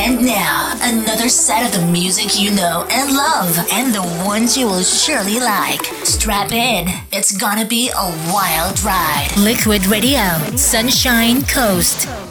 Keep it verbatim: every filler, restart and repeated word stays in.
And now, another set of the music you know and love, and the ones you will surely like. Strap in, it's gonna be a wild ride. Liquid Radio, Sunshine Coast.